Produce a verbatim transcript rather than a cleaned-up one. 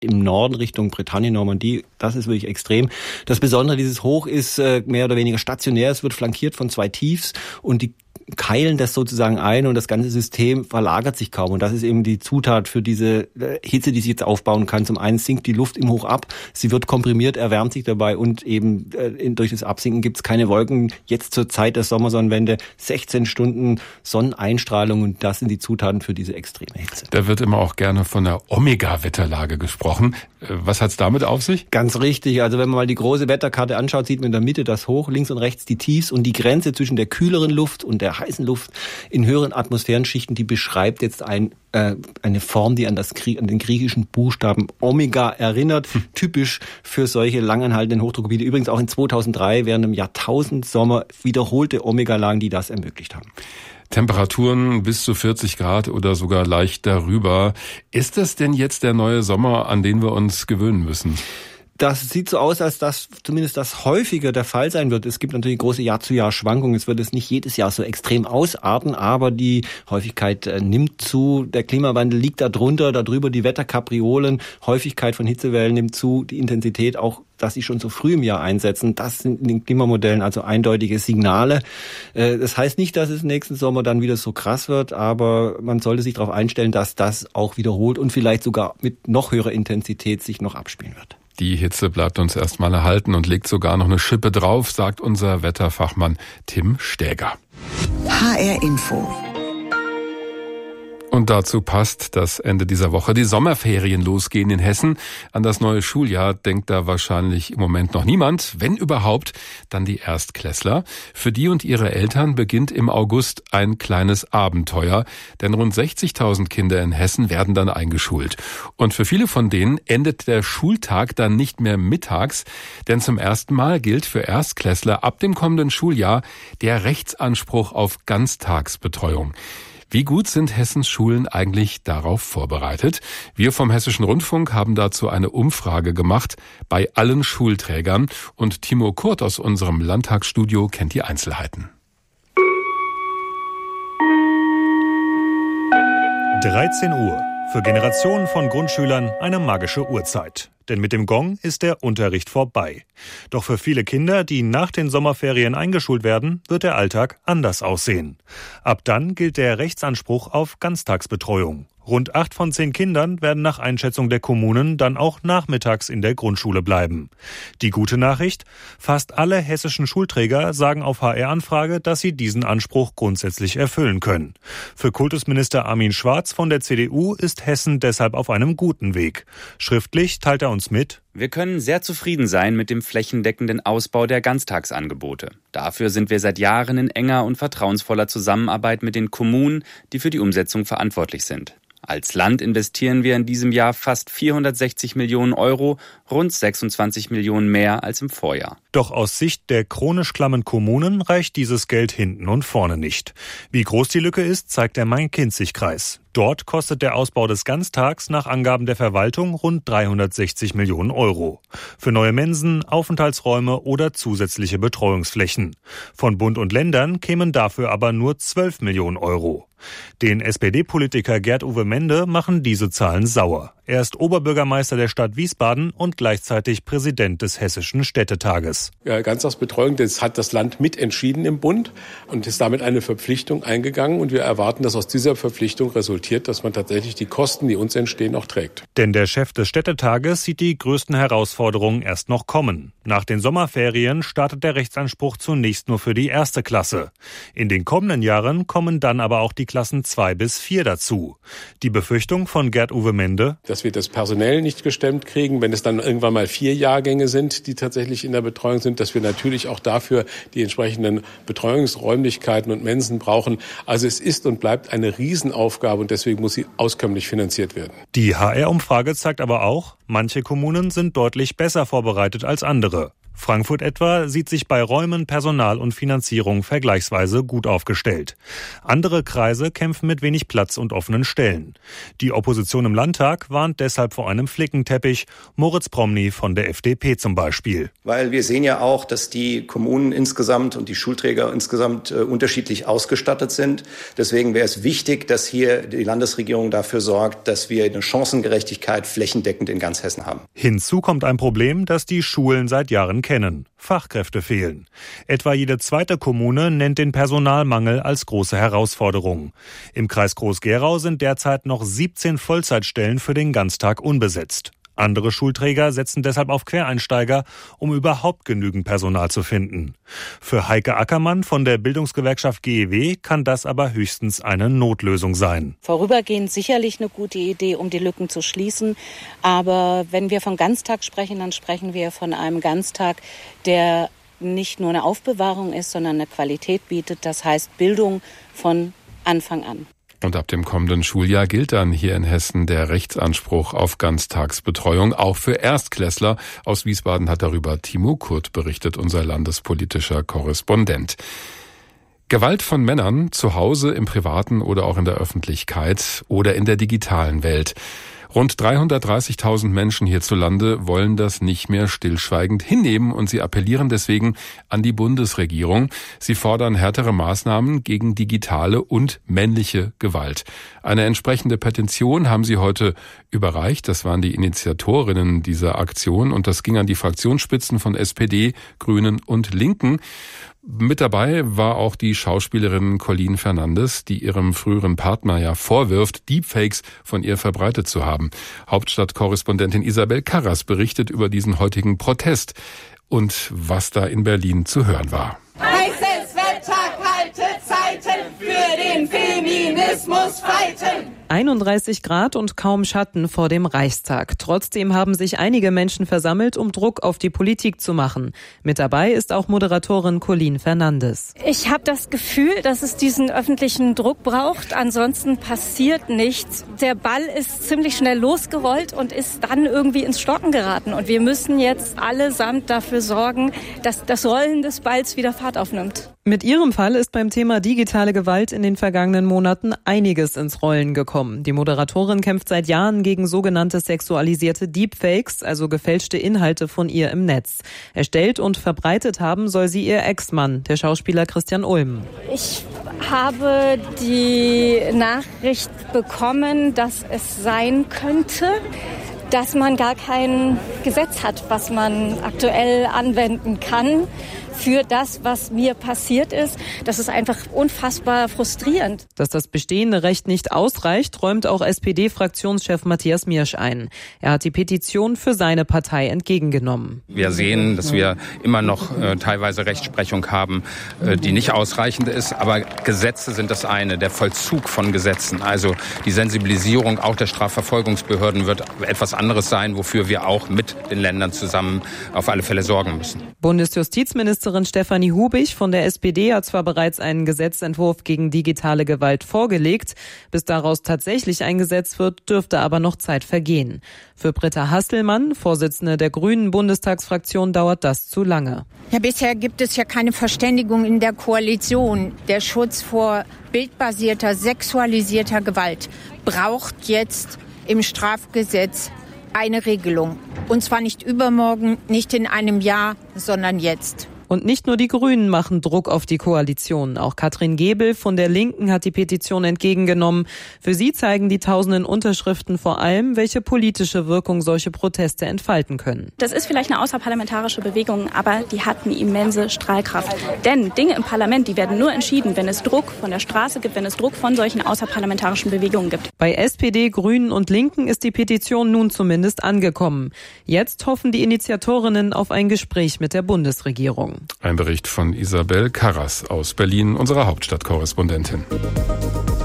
im Norden Richtung Bretagne, Normandie, das ist wirklich extrem. Das Besondere dieses Hoch ist äh, mehr oder weniger stationär. Es wird flankiert von zwei Tiefs und die keilen das sozusagen ein und das ganze System verlagert sich kaum. Und das ist eben die Zutat für diese Hitze, die sich jetzt aufbauen kann. Zum einen sinkt die Luft im Hoch ab, sie wird komprimiert, erwärmt sich dabei und eben äh, durch das Absinken gibt es keine Wolken. Jetzt zur Zeit der Sommersonnenwende sechzehn Stunden Sonneneinstrahlung und das sind die Zutaten für diese extreme Hitze. Da wird immer auch gerne von der Omega-Wetterlage gesprochen. Was hat's damit auf sich? Ganz richtig. Also wenn man mal die große Wetterkarte anschaut, sieht man in der Mitte das Hoch, links und rechts die Tiefs und die Grenze zwischen der kühleren Luft und der heißen Luft in höheren Atmosphärenschichten, die beschreibt jetzt ein, äh, eine Form, die an, das, an den griechischen Buchstaben Omega erinnert. Hm. Typisch für solche langanhaltenden Hochdruckgebiete. Übrigens auch in zweitausenddrei während im Jahrtausendsommer wiederholte Omega-Lagen, die das ermöglicht haben. Temperaturen bis zu vierzig Grad oder sogar leicht darüber. Ist das denn jetzt der neue Sommer, an den wir uns gewöhnen müssen? Das sieht so aus, als dass zumindest das häufiger der Fall sein wird. Es gibt natürlich große Jahr-zu-Jahr-Schwankungen. Es wird es nicht jedes Jahr so extrem ausarten, aber die Häufigkeit äh, nimmt zu. Der Klimawandel liegt da drunter, darüber die Wetterkapriolen. Häufigkeit von Hitzewellen nimmt zu. Die Intensität auch, dass sie schon so früh im Jahr einsetzen. Das sind in den Klimamodellen also eindeutige Signale. Äh, das heißt nicht, dass es nächsten Sommer dann wieder so krass wird, aber man sollte sich darauf einstellen, dass das auch wiederholt und vielleicht sogar mit noch höherer Intensität sich noch abspielen wird. Die Hitze bleibt uns erstmal erhalten und legt sogar noch eine Schippe drauf, sagt unser Wetterfachmann Tim Stäger. H R Info. Und dazu passt, dass Ende dieser Woche die Sommerferien losgehen in Hessen. An das neue Schuljahr denkt da wahrscheinlich im Moment noch niemand. Wenn überhaupt, dann die Erstklässler. Für die und ihre Eltern beginnt im August ein kleines Abenteuer. Denn rund sechzigtausend Kinder in Hessen werden dann eingeschult. Und für viele von denen endet der Schultag dann nicht mehr mittags. Denn zum ersten Mal gilt für Erstklässler ab dem kommenden Schuljahr der Rechtsanspruch auf Ganztagsbetreuung. Wie gut sind Hessens Schulen eigentlich darauf vorbereitet? Wir vom Hessischen Rundfunk haben dazu eine Umfrage gemacht bei allen Schulträgern und Timo Kurt aus unserem Landtagsstudio kennt die Einzelheiten. dreizehn Uhr. Für Generationen von Grundschülern eine magische Uhrzeit. Denn mit dem Gong ist der Unterricht vorbei. Doch für viele Kinder, die nach den Sommerferien eingeschult werden, wird der Alltag anders aussehen. Ab dann gilt der Rechtsanspruch auf Ganztagsbetreuung. Rund acht von zehn Kindern werden nach Einschätzung der Kommunen dann auch nachmittags in der Grundschule bleiben. Die gute Nachricht? Fast alle hessischen Schulträger sagen auf H R-Anfrage, dass sie diesen Anspruch grundsätzlich erfüllen können. Für Kultusminister Armin Schwarz von der C D U ist Hessen deshalb auf einem guten Weg. Schriftlich teilt er uns mit: Wir können sehr zufrieden sein mit dem flächendeckenden Ausbau der Ganztagsangebote. Dafür sind wir seit Jahren in enger und vertrauensvoller Zusammenarbeit mit den Kommunen, die für die Umsetzung verantwortlich sind. Als Land investieren wir in diesem Jahr fast vierhundertsechzig Millionen Euro, rund sechsundzwanzig Millionen mehr als im Vorjahr. Doch aus Sicht der chronisch klammen Kommunen reicht dieses Geld hinten und vorne nicht. Wie groß die Lücke ist, zeigt der Main-Kinzig-Kreis. Dort kostet der Ausbau des Ganztags nach Angaben der Verwaltung rund dreihundertsechzig Millionen Euro. Für neue Mensen, Aufenthaltsräume oder zusätzliche Betreuungsflächen. Von Bund und Ländern kämen dafür aber nur zwölf Millionen Euro. Den S P D-Politiker Gerd-Uwe Mende machen diese Zahlen sauer. Er ist Oberbürgermeister der Stadt Wiesbaden und gleichzeitig Präsident des Hessischen Städtetages. Ja, Ganztagsbetreuung, das hat das Land mitentschieden im Bund und ist damit eine Verpflichtung eingegangen. Und wir erwarten, dass aus dieser Verpflichtung resultiert, dass man tatsächlich die Kosten, die uns entstehen, auch trägt. Denn der Chef des Städtetages sieht die größten Herausforderungen erst noch kommen. Nach den Sommerferien startet der Rechtsanspruch zunächst nur für die erste Klasse. In den kommenden Jahren kommen dann aber auch die Klassen zwei bis vier dazu. Die Befürchtung von Gerd-Uwe Mende: dass wir das personell nicht gestemmt kriegen, wenn es dann irgendwann mal vier Jahrgänge sind, die tatsächlich in der Betreuung sind, dass wir natürlich auch dafür die entsprechenden Betreuungsräumlichkeiten und Mensen brauchen. Also es ist und bleibt eine Riesenaufgabe und deswegen muss sie auskömmlich finanziert werden. Die H R-Umfrage zeigt aber auch, manche Kommunen sind deutlich besser vorbereitet als andere. Frankfurt etwa sieht sich bei Räumen, Personal und Finanzierung vergleichsweise gut aufgestellt. Andere Kreise kämpfen mit wenig Platz und offenen Stellen. Die Opposition im Landtag warnt deshalb vor einem Flickenteppich. Moritz Promny von der F D P zum Beispiel. Weil wir sehen ja auch, dass die Kommunen insgesamt und die Schulträger insgesamt äh, unterschiedlich ausgestattet sind. Deswegen wäre es wichtig, dass hier die Landesregierung dafür sorgt, dass wir eine Chancengerechtigkeit flächendeckend in ganz Hessen haben. Hinzu kommt ein Problem, das die Schulen seit Jahren kennen. Fachkräfte fehlen. Etwa jede zweite Kommune nennt den Personalmangel als große Herausforderung. Im Kreis Groß-Gerau sind derzeit noch siebzehn Vollzeitstellen für den Ganztag unbesetzt. Andere Schulträger setzen deshalb auf Quereinsteiger, um überhaupt genügend Personal zu finden. Für Heike Ackermann von der Bildungsgewerkschaft G E W kann das aber höchstens eine Notlösung sein. Vorübergehend sicherlich eine gute Idee, um die Lücken zu schließen. Aber wenn wir von Ganztag sprechen, dann sprechen wir von einem Ganztag, der nicht nur eine Aufbewahrung ist, sondern eine Qualität bietet. Das heißt Bildung von Anfang an. Und ab dem kommenden Schuljahr gilt dann hier in Hessen der Rechtsanspruch auf Ganztagsbetreuung, auch für Erstklässler. Aus Wiesbaden hat darüber Timo Kurt berichtet, unser landespolitischer Korrespondent. Gewalt von Männern zu Hause, im Privaten oder auch in der Öffentlichkeit oder in der digitalen Welt. Rund dreihundertdreißigtausend Menschen hierzulande wollen das nicht mehr stillschweigend hinnehmen und sie appellieren deswegen an die Bundesregierung. Sie fordern härtere Maßnahmen gegen digitale und männliche Gewalt. Eine entsprechende Petition haben sie heute überreicht. Das waren die Initiatorinnen dieser Aktion und das ging an die Fraktionsspitzen von S P D, Grünen und Linken. Mit dabei war auch die Schauspielerin Colleen Fernandes, die ihrem früheren Partner ja vorwirft, Deepfakes von ihr verbreitet zu haben. Hauptstadtkorrespondentin Isabel Karras berichtet über diesen heutigen Protest und was da in Berlin zu hören war. Heißes Wetter, kalte Zeiten, für den Feminismus fighten. einunddreißig Grad und kaum Schatten vor dem Reichstag. Trotzdem haben sich einige Menschen versammelt, um Druck auf die Politik zu machen. Mit dabei ist auch Moderatorin Colleen Fernandes. Ich habe das Gefühl, dass es diesen öffentlichen Druck braucht. Ansonsten passiert nichts. Der Ball ist ziemlich schnell losgerollt und ist dann irgendwie ins Stocken geraten. Und wir müssen jetzt allesamt dafür sorgen, dass das Rollen des Balls wieder Fahrt aufnimmt. Mit ihrem Fall ist beim Thema digitale Gewalt in den vergangenen Monaten einiges ins Rollen gekommen. Die Moderatorin kämpft seit Jahren gegen sogenannte sexualisierte Deepfakes, also gefälschte Inhalte von ihr im Netz. Erstellt und verbreitet haben soll sie ihr Ex-Mann, der Schauspieler Christian Ulm. Ich habe die Nachricht bekommen, dass es sein könnte, dass man gar kein Gesetz hat, was man aktuell anwenden kann für das, was mir passiert ist. Das ist einfach unfassbar frustrierend. Dass das bestehende Recht nicht ausreicht, räumt auch S P D-Fraktionschef Matthias Miersch ein. Er hat die Petition für seine Partei entgegengenommen. Wir sehen, dass wir immer noch äh, teilweise Rechtsprechung haben, äh, die nicht ausreichend ist. Aber Gesetze sind das eine, der Vollzug von Gesetzen. Also die Sensibilisierung auch der Strafverfolgungsbehörden wird etwas anderes sein, wofür wir auch mit den Ländern zusammen auf alle Fälle sorgen müssen. Bundesjustizministerin Stefanie Hubig von der S P D hat zwar bereits einen Gesetzentwurf gegen digitale Gewalt vorgelegt. Bis daraus tatsächlich ein Gesetz wird, dürfte aber noch Zeit vergehen. Für Britta Hasselmann, Vorsitzende der Grünen Bundestagsfraktion, dauert das zu lange. Ja, bisher gibt es ja keine Verständigung in der Koalition. Der Schutz vor bildbasierter, sexualisierter Gewalt braucht jetzt im Strafgesetz eine Regelung. Und zwar nicht übermorgen, nicht in einem Jahr, sondern jetzt. Und nicht nur die Grünen machen Druck auf die Koalition. Auch Katrin Gebel von der Linken hat die Petition entgegengenommen. Für sie zeigen die tausenden Unterschriften vor allem, welche politische Wirkung solche Proteste entfalten können. Das ist vielleicht eine außerparlamentarische Bewegung, aber die hat eine immense Strahlkraft. Denn Dinge im Parlament, die werden nur entschieden, wenn es Druck von der Straße gibt, wenn es Druck von solchen außerparlamentarischen Bewegungen gibt. Bei S P D, Grünen und Linken ist die Petition nun zumindest angekommen. Jetzt hoffen die Initiatorinnen auf ein Gespräch mit der Bundesregierung. Ein Bericht von Isabel Karras aus Berlin, unserer Hauptstadtkorrespondentin.